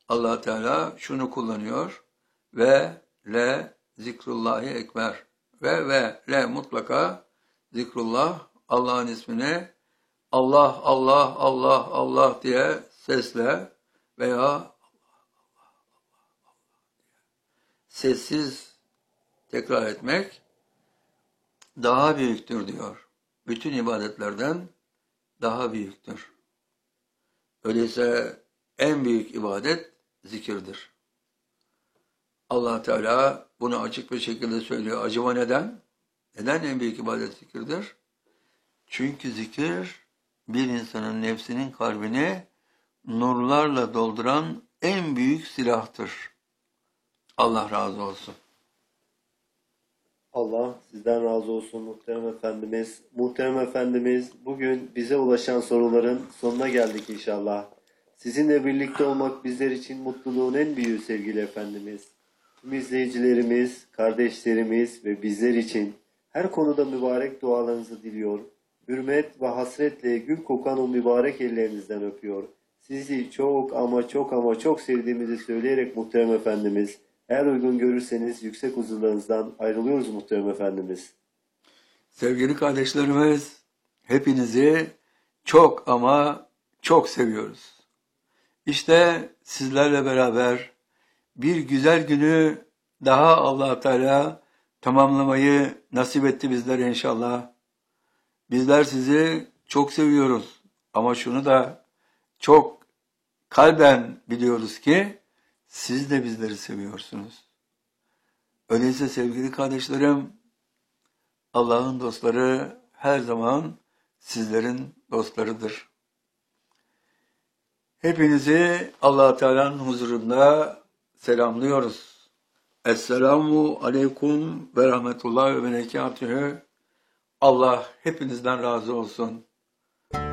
Allah Teala şunu kullanıyor. Ve le zikrullahi ekber. Ve le mutlaka zikrullah, Allah'ın ismini Allah, Allah, Allah, Allah diye sesle veya sessiz tekrar etmek daha büyüktür diyor. Bütün ibadetlerden daha büyüktür. Öyleyse en büyük ibadet zikirdir. Allah Teala bunu açık bir şekilde söylüyor. Acaba neden? Neden en büyük ibadet zikirdir? Çünkü zikir bir insanın nefsinin kalbini nurlarla dolduran en büyük silahtır. Allah razı olsun. Allah sizden razı olsun muhterem efendimiz. Muhterem efendimiz, bugün bize ulaşan soruların sonuna geldik inşallah. Sizinle birlikte olmak bizler için mutluluğun en büyüğü sevgili efendimiz. Tüm izleyicilerimiz, kardeşlerimiz ve bizler için her konuda mübarek dualarınızı diliyor. Hürmet ve hasretle gül kokan o mübarek ellerinizden öpüyor. Sizi çok ama çok ama çok sevdiğimizi söyleyerek muhterem efendimiz, eğer uygun görürseniz yüksek huzurlarınızdan ayrılıyoruz muhterem efendimiz. Sevgili kardeşlerimiz, hepinizi çok ama çok seviyoruz. İşte sizlerle beraber bir güzel günü daha Allah Teala tamamlamayı nasip etti bizlere inşallah. Bizler sizi çok seviyoruz ama şunu da çok kalben biliyoruz ki siz de bizleri seviyorsunuz. Öyleyse sevgili kardeşlerim, Allah'ın dostları her zaman sizlerin dostlarıdır. Hepinizi Allah Teala'nın huzurunda selamlıyoruz. Esselamu aleyküm ve rahmetullahi ve berekatühü. Allah hepinizden razı olsun.